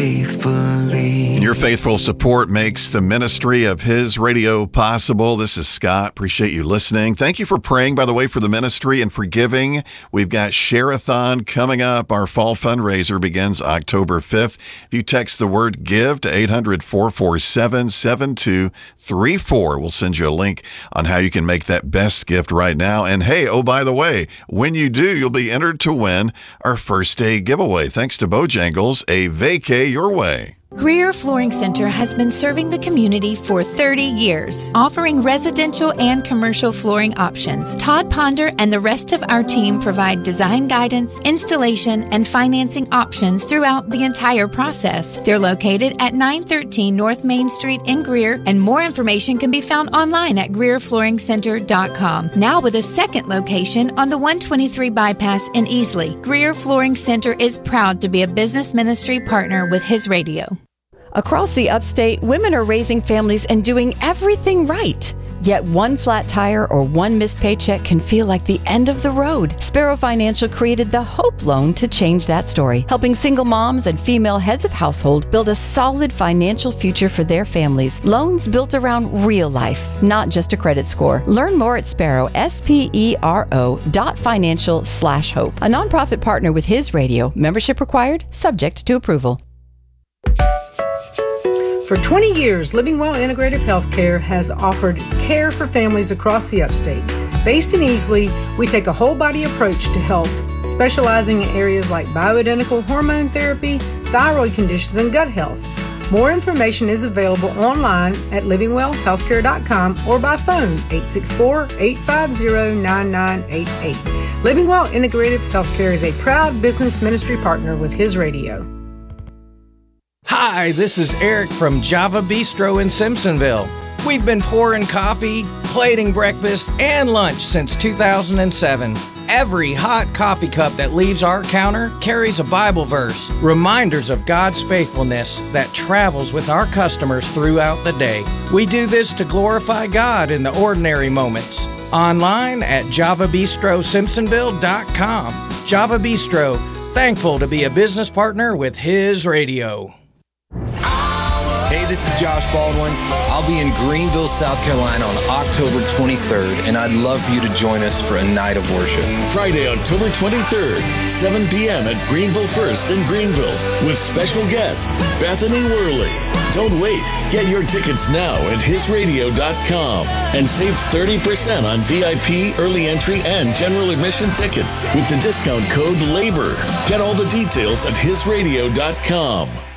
faithfully. And your faithful support makes the ministry of His Radio possible. This is Scott. Appreciate you listening. Thank you for praying, by the way, for the ministry and for giving. We've got Share-a-thon coming up. Our fall fundraiser begins October 5th. If you text the word GIVE to 800-447-7234, we'll send you a link on how you can make that best gift right now. And hey, oh, by the way, when you do, you'll be entered to win our first day giveaway. Thanks to Bojangles, a vacay your way. Greer Flooring Center has been serving the community for 30 years, offering residential and commercial flooring options. Todd Ponder and the rest of our team provide design guidance, installation, and financing options throughout the entire process. They're located at 913 North Main Street in Greer, and more information can be found online at GreerFlooringCenter.com. Now with a second location on the 123 bypass in Easley, Greer Flooring Center is proud to be a business ministry partner with His Radio. Across the upstate, women are raising families and doing everything right. Yet one flat tire or one missed paycheck can feel like the end of the road. Sparrow Financial created the Hope Loan to change that story, helping single moms and female heads of household build a solid financial future for their families. Loans built around real life, not just a credit score. Learn more at Sparrow, SPERO.financial/hope. A nonprofit partner with His Radio. Membership required, subject to approval. For 20 years, Living Well Integrative Healthcare has offered care for families across the upstate. Based in Easley, we take a whole-body approach to health, specializing in areas like bioidentical hormone therapy, thyroid conditions, and gut health. More information is available online at livingwellhealthcare.com or by phone 864-850-9988. Living Well Integrative Healthcare is a proud business ministry partner with His Radio. Hi, this is Eric from Java Bistro in Simpsonville. We've been pouring coffee, plating breakfast, and lunch since 2007. Every hot coffee cup that leaves our counter carries a Bible verse, reminders of God's faithfulness that travels with our customers throughout the day. We do this to glorify God in the ordinary moments. Online at JavaBistroSimpsonville.com. Java Bistro, thankful to be a business partner with His Radio. Hey, this is Josh Baldwin. I'll be in Greenville, South Carolina on October 23rd, and I'd love for you to join us for a night of worship. Friday, October 23rd, 7 p.m. at Greenville First in Greenville with special guest Bethany Worley. Don't wait. Get your tickets now at hisradio.com and save 30% on VIP, early entry, and general admission tickets with the discount code LABOR. Get all the details at hisradio.com.